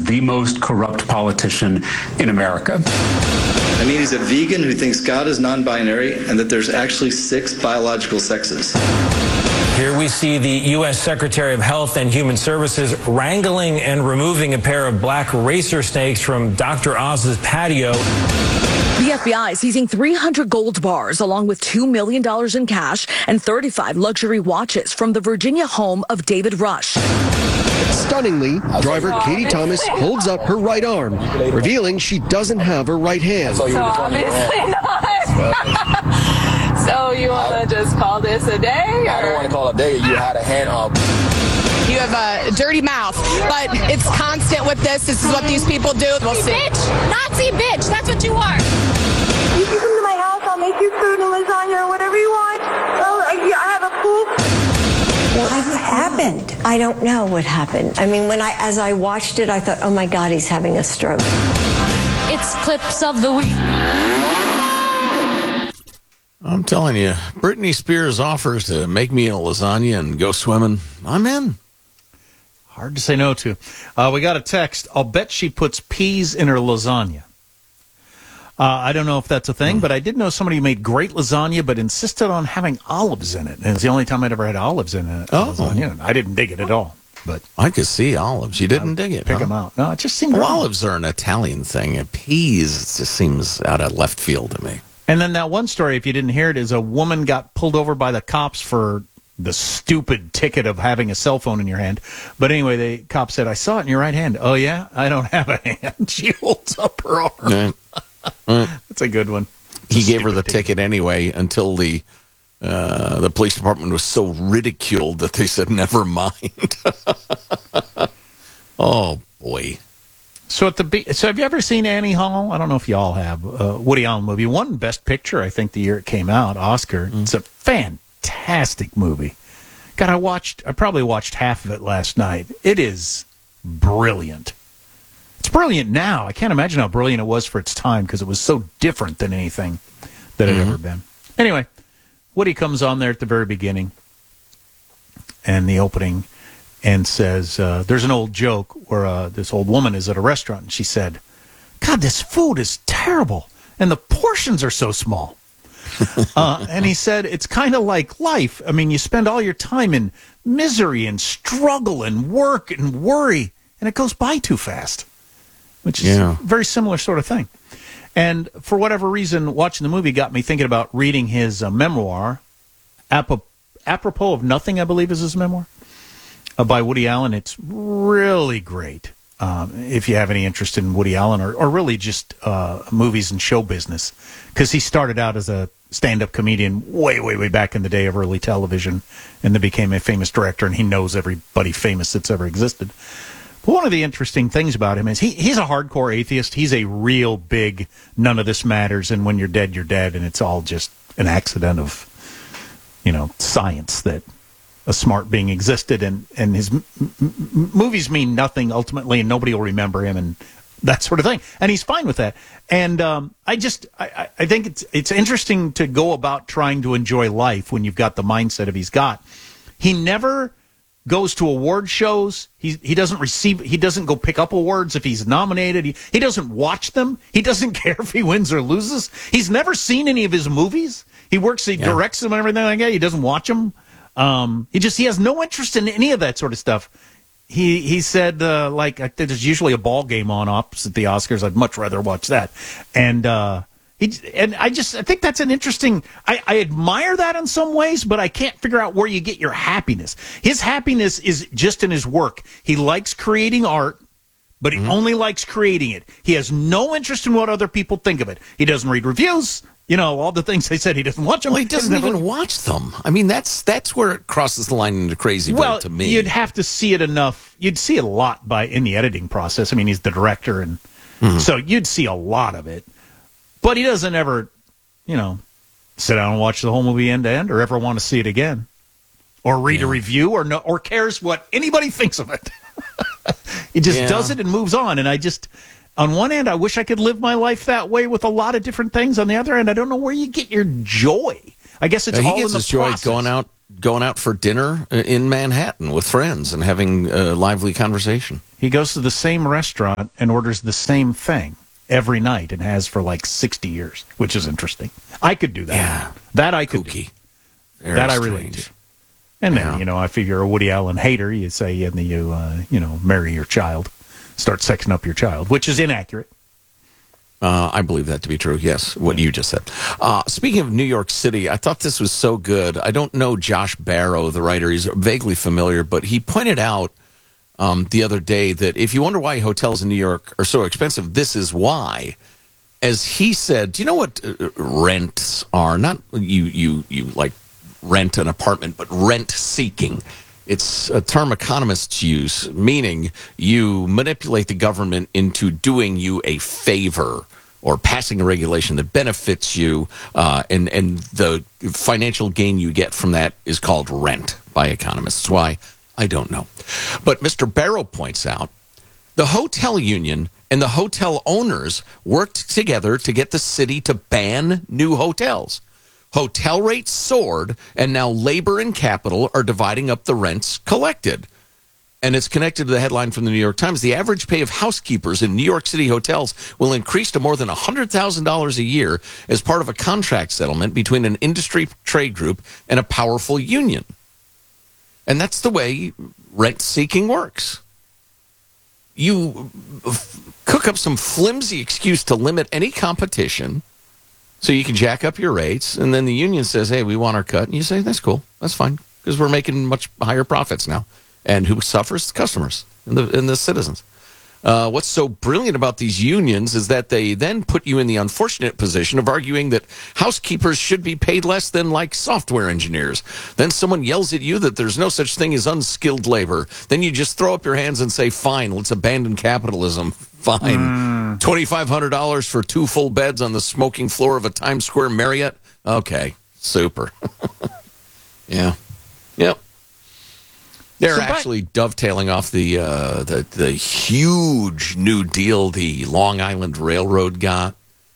the most corrupt politician in America. I mean, he's a vegan who thinks God is non-binary and that there's actually 6 biological sexes. Here we see the U.S. Secretary of Health and Human Services wrangling and removing a pair of black racer snakes from Dr. Oz's patio. The FBI seizing 300 gold bars along with $2 million in cash and 35 luxury watches from the Virginia home of David Rush. Stunningly, driver Katie Thomas holds up her right arm, revealing she doesn't have her right hand. So obviously not. So you want to just call this a day? Or? I don't want to call it a day. You had a hand up. You have a dirty mouth, but it's constant with this. This is what these people do. We'll see. Bitch! Nazi bitch! That's what you are! You can come to my house. I'll make you food and lasagna or whatever you want. Oh, I have a pool. What happened? I don't know what happened. I mean, as I watched it, I thought, oh my God, he's having a stroke. It's clips of the week. I'm telling you, Britney Spears offers to make me a lasagna and go swimming. I'm in. Hard to say no to. We got a text. I'll bet she puts peas in her lasagna. I don't know if that's a thing, but I did know somebody who made great lasagna but insisted on having olives in it. And it's the only time I'd ever had olives in it. Lasagna. I didn't dig it at all. But I could see olives. You didn't dig it. Pick them out. No, it just seemed wrong. Olives are an Italian thing. And peas just seems out of left field to me. And then that one story, if you didn't hear it, is a woman got pulled over by the cops for the stupid ticket of having a cell phone in your hand. But anyway, the cop said, I saw it in your right hand. Oh, yeah? I don't have a hand. She holds up her arm. That's a good one. He gave her the ticket anyway until the police department was so ridiculed that they said, never mind. Oh, boy. So have you ever seen Annie Hall? I don't know if y'all have. Woody Allen movie. Won Best Picture, I think, the year it came out, Oscar. It's a fantastic movie. God, I probably watched half of it last night. It is brilliant. It's brilliant now. I can't imagine how brilliant it was for its time because it was so different than anything that had ever been. Anyway, Woody comes on there at the very beginning and the opening and says, there's an old joke where this old woman is at a restaurant and she said, God, this food is terrible and the portions are so small. And he said, it's kind of like life. I mean, you spend all your time in misery and struggle and work and worry, and it goes by too fast, which is a very similar sort of thing. And for whatever reason, watching the movie got me thinking about reading his memoir, Apropos of Nothing, I believe is his memoir, by Woody Allen. It's really great. If you have any interest in Woody Allen or really just movies and show business, because he started out as a stand-up comedian way, way, way back in the day of early television and then became a famous director, and he knows everybody famous that's ever existed. But one of the interesting things about him is he's a hardcore atheist. He's a real big, none of this matters, and when you're dead, and it's all just an accident of, science that a smart being existed, and his movies mean nothing ultimately, and nobody will remember him, and that sort of thing. And he's fine with that. And I think it's interesting to go about trying to enjoy life when you've got the mindset of he's got. He never goes to award shows. He doesn't go pick up awards if he's nominated. He doesn't watch them. He doesn't care if he wins or loses. He's never seen any of his movies. He directs them and everything like that. He doesn't watch them. He has no interest in any of that sort of stuff. He said, there's usually a ball game on opposite the Oscars. I'd much rather watch that. And I think that's an interesting, I admire that in some ways, but I can't figure out where you get your happiness. His happiness is just in his work. He likes creating art, but he only likes creating it. He has no interest in what other people think of it. He doesn't read reviews. All the things they said, he doesn't watch them. Well, he doesn't even watch them. I mean, that's where it crosses the line into crazy to me. You'd have to see it enough. You'd see it a lot in the editing process. I mean, he's the director, and so you'd see a lot of it. But he doesn't ever, sit down and watch the whole movie end to end, or ever want to see it again, or read a review, or cares what anybody thinks of it. He just does it and moves on. And on one end, I wish I could live my life that way with a lot of different things. On the other end, I don't know where you get your joy. I guess it's all in the process. He gets his joy going out for dinner in Manhattan with friends and having a lively conversation. He goes to the same restaurant and orders the same thing every night and has for like 60 years, which is interesting. I could do that. Yeah. That I could Kooky. do. That I relate Strange. to. And then, Yeah. you know, if you're a Woody Allen hater, you say, and you marry your child, start sexing up your child, which is inaccurate. I believe that to be true, yes, what you just said. Speaking of New York City, I thought this was so good. I don't know Josh Barro, the writer. He's vaguely familiar, but he pointed out the other day that if you wonder why hotels in New York are so expensive, this is why. As he said, do you know what rents are? Not you like rent an apartment, but rent seeking. It's a term economists use, meaning you manipulate the government into doing you a favor or passing a regulation that benefits you, and the financial gain you get from that is called rent by economists. Why? I don't know. But Mr. Barrow points out the hotel union and the hotel owners worked together to get the city to ban new hotels. Hotel rates soared, and now labor and capital are dividing up the rents collected. And it's connected to the headline from the New York Times. The average pay of housekeepers in New York City hotels will increase to more than $100,000 a year as part of a contract settlement between an industry trade group and a powerful union. And that's the way rent-seeking works. You cook up some flimsy excuse to limit any competition so you can jack up your rates, and then the union says, hey, we want our cut. And you say, that's cool. That's fine, because we're making much higher profits now. And who suffers? The customers and the citizens. What's so brilliant about these unions is that they then put you in the unfortunate position of arguing that housekeepers should be paid less than, like, software engineers. Then someone yells at you that there's no such thing as unskilled labor. Then you just throw up your hands and say, fine, let's abandon capitalism. Fine. $2,500 for 2 full beds on the smoking floor of a Times Square Marriott? Okay, super. Yeah. Yep. They're actually dovetailing off the huge new deal the Long Island Railroad got.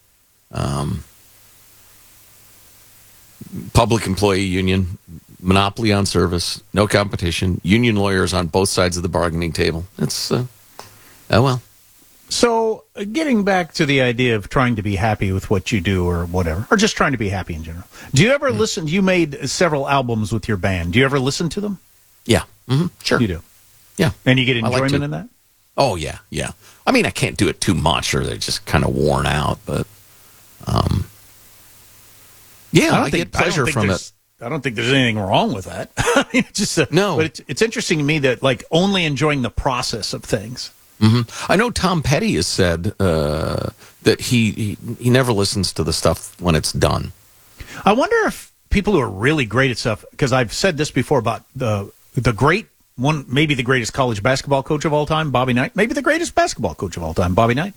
Public employee union, monopoly on service, no competition, union lawyers on both sides of the bargaining table. It's, oh well. So, getting back to the idea of trying to be happy with what you do or whatever, or just trying to be happy in general. Do you ever listen? You made several albums with your band. Do you ever listen to them? Yeah. Mm-hmm. Sure. You do? Yeah. And you get enjoyment in that? Oh, yeah, yeah. I mean, I can't do it too much or they're just kind of worn out, but yeah, I get pleasure from it. I don't think there's anything wrong with that. No. But it's interesting to me that, like, only enjoying the process of things. Mm-hmm. I know Tom Petty has said that he never listens to the stuff when it's done. I wonder if people who are really great at stuff, because I've said this before about the great one, maybe the greatest college basketball coach of all time, Bobby Knight, maybe the greatest basketball coach of all time, Bobby Knight.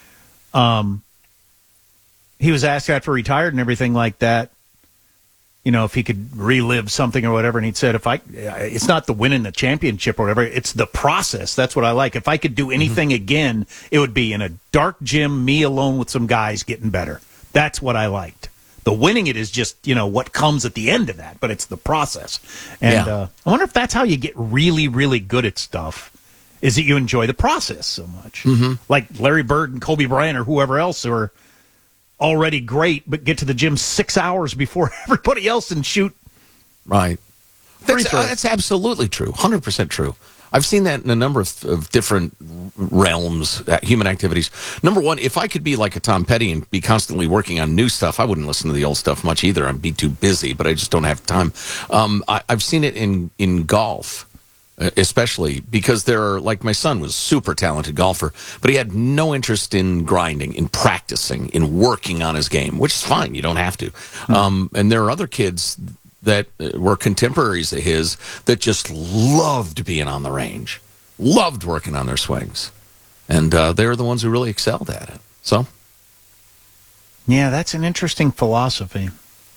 He was asked after he retired and everything like that, you know, if he could relive something or whatever, and he'd said, it's not the winning the championship or whatever, it's the process. That's what I like. If I could do anything again, it would be in a dark gym, me alone with some guys getting better. That's what I liked. The winning it is just, you know, what comes at the end of that, but it's the process. And I wonder if that's how you get really, really good at stuff, is that you enjoy the process so much. Mm-hmm. Like Larry Bird and Kobe Bryant or whoever else who are already great, but get to the gym 6 hours before everybody else and shoot. Right. That's absolutely true. 100% true. I've seen that in a number of different realms, human activities. Number one, if I could be like a Tom Petty and be constantly working on new stuff, I wouldn't listen to the old stuff much either. I'd be too busy, but I just don't have time. I've seen it in golf, especially because there are, like, my son was a super talented golfer, but he had no interest in grinding, in practicing, in working on his game, which is fine. You don't have to. And there are other kids that were contemporaries of his that just loved being on the range, loved working on their swings. And they were the ones who really excelled at it. So, yeah, that's an interesting philosophy.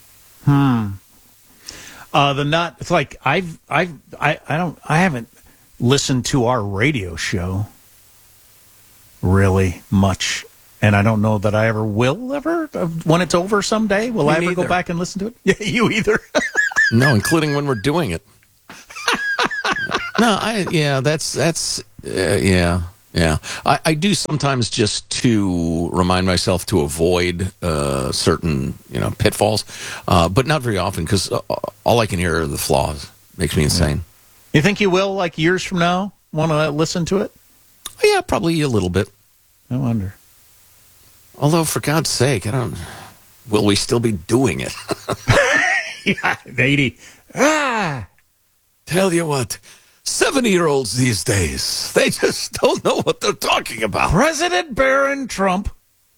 It's like I haven't listened to our radio show really much, and I don't know that I ever will ever. When it's over someday, will I ever go back and listen to it? Yeah, you either. No, including when we're doing it. No, that's Yeah. I do sometimes just to remind myself to avoid certain pitfalls, but not very often because all I can hear are the flaws. Makes me insane. You think you will, like years from now, want to listen to it? Yeah, probably a little bit. I wonder. Although, for God's sake, will we still be doing it? Yeah, 80. Tell you what, 70-year-olds these days, they just don't know what they're talking about. President Barron Trump.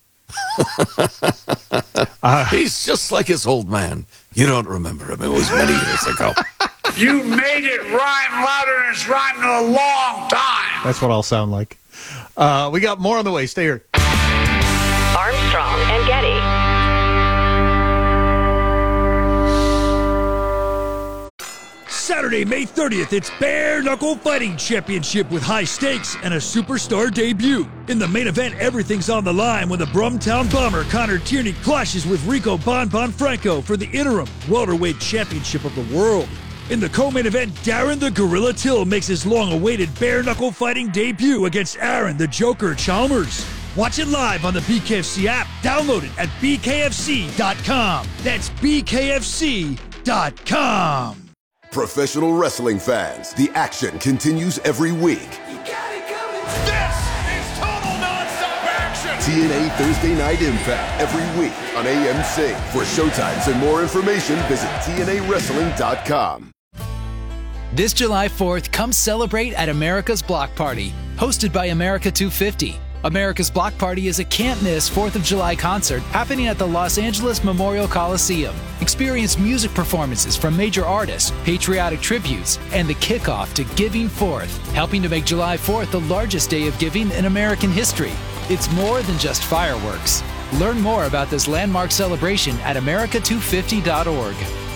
He's just like his old man. You don't remember him. It was many years ago. You made it rhyme louder than it's rhymed in a long time. That's what I'll sound like. We got more on the way. Stay here. Armstrong and Getty. Saturday, May 30th, it's Bare Knuckle Fighting Championship with high stakes and a superstar debut. In the main event, everything's on the line when the Brumtown Bomber Connor Tierney clashes with Rico Bon Franco for the interim welterweight championship of the world. In the co-main event, Darren the Gorilla Till makes his long-awaited bare knuckle fighting debut against Aaron the Joker Chalmers. Watch it live on the BKFC app. Download it at bkfc.com. That's bkfc.com. Professional wrestling fans, the action continues every week. This is total nonstop action. TNA Thursday Night Impact every week on AMC. For showtimes and more information, visit TNAWrestling.com. This July 4th, come celebrate at America's Block Party, hosted by America 250. America's Block Party is a can't-miss 4th of July concert happening at the Los Angeles Memorial Coliseum. Experience music performances from major artists, patriotic tributes, and the kickoff to Giving Forth, helping to make July 4th the largest day of giving in American history. It's more than just fireworks. Learn more about this landmark celebration at america250.org.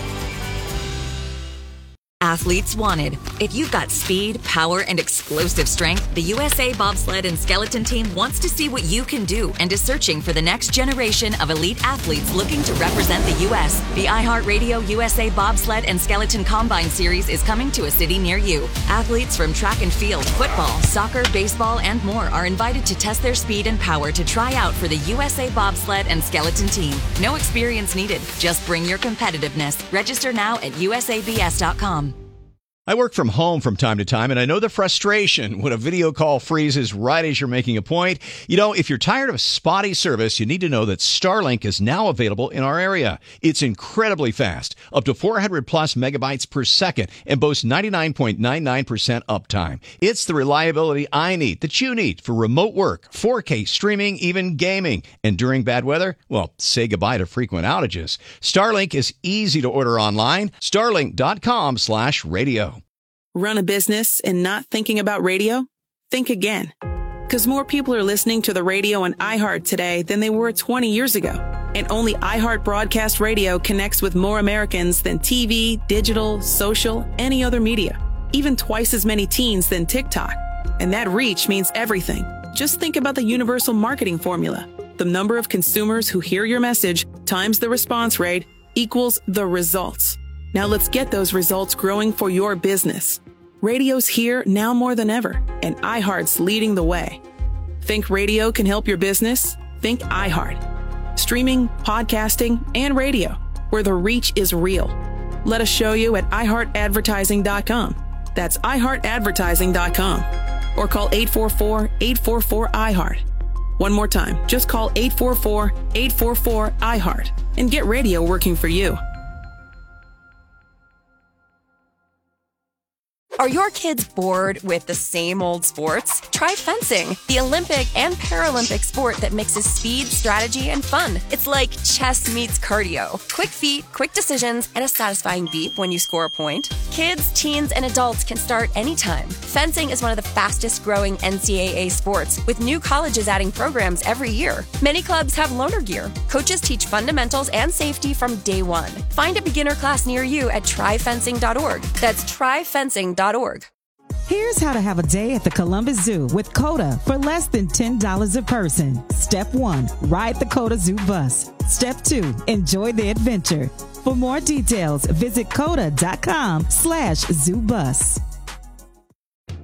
Athletes wanted. If you've got speed, power, and explosive strength, the USA Bobsled and Skeleton Team wants to see what you can do and is searching for the next generation of elite athletes looking to represent the U.S. The iHeartRadio USA Bobsled and Skeleton Combine Series is coming to a city near you. Athletes from track and field, football, soccer, baseball, and more are invited to test their speed and power to try out for the USA Bobsled and Skeleton Team. No experience needed. Just bring your competitiveness. Register now at usabs.com. I work from home from time to time, and I know the frustration when a video call freezes right as you're making a point. You know, if you're tired of spotty service, you need to know that Starlink is now available in our area. It's incredibly fast, up to 400 plus megabytes per second, and boasts 99.99% uptime. It's the reliability I need, that you need, for remote work, 4K streaming, even gaming. And during bad weather, well, say goodbye to frequent outages. Starlink is easy to order online. Starlink.com/radio. Run a business and not thinking about radio? Think again. Because more people are listening to the radio on iHeart today than they were 20 years ago. And only iHeart Broadcast Radio connects with more Americans than TV, digital, social, any other media. Even twice as many teens than TikTok. And that reach means everything. Just think about the universal marketing formula. The number of consumers who hear your message times the response rate equals the results. Now let's get those results growing for your business. Radio's here now more than ever, and iHeart's leading the way. Think radio can help your business? Think iHeart. Streaming, podcasting, and radio, where the reach is real. Let us show you at iHeartAdvertising.com. That's iHeartAdvertising.com. Or call 844-844-iHeart. One more time, just call 844-844-iHeart and get radio working for you. Are your kids bored with the same old sports? Try fencing, the Olympic and Paralympic sport that mixes speed, strategy, and fun. It's like chess meets cardio. Quick feet, quick decisions, and a satisfying beep when you score a point. Kids, teens, and adults can start anytime. Fencing is one of the fastest growing NCAA sports, with new colleges adding programs every year. Many clubs have loaner gear. Coaches teach fundamentals and safety from day one. Find a beginner class near you at tryfencing.org. That's tryfencing.org. Here's how to have a day at the Columbus Zoo with COTA for less than $10 a person. Step 1, ride the COTA Zoo bus. Step 2, enjoy the adventure. For more details, visit COTA.com/ZooBus.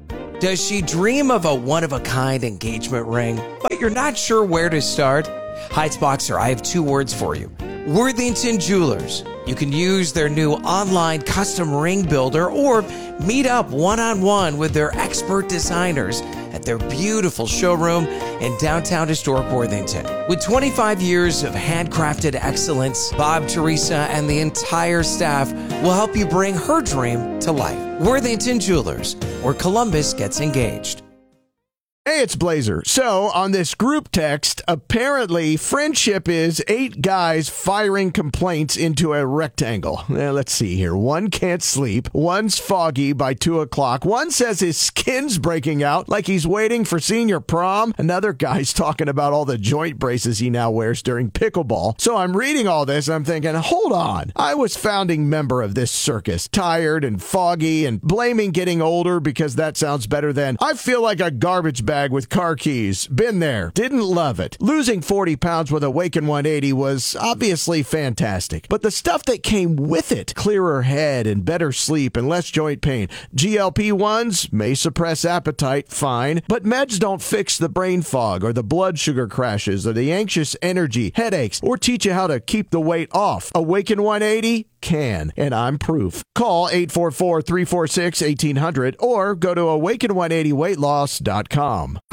Does she dream of a one-of-a-kind engagement ring, but you're not sure where to start? Heights Boxer, I have 2 words for you. Worthington Jewelers. You can use their new online custom ring builder or meet up one-on-one with their expert designers at their beautiful showroom in downtown historic Worthington. With 25 years of handcrafted excellence, Bob, Teresa, and the entire staff will help you bring her dream to life. Worthington Jewelers, where Columbus gets engaged. Hey, it's Blazer. So, on this group text, apparently friendship is 8 guys firing complaints into a rectangle. Let's see here. One can't sleep. One's foggy by 2 o'clock. One says his skin's breaking out like he's waiting for senior prom. Another guy's talking about all the joint braces he now wears during pickleball. So, I'm reading all this and I'm thinking, hold on. I was founding member of this circus. Tired and foggy and blaming getting older because that sounds better than I feel like a garbage bag with car keys. Been there. Didn't love it. Losing 40 pounds with Awaken 180 was obviously fantastic. But the stuff that came with it, clearer head and better sleep and less joint pain. GLP-1s may suppress appetite, fine. But meds don't fix the brain fog or the blood sugar crashes or the anxious energy, headaches, or teach you how to keep the weight off. Awaken 180 can, and I'm proof. Call 844-346-1800 or go to awaken180weightloss.com.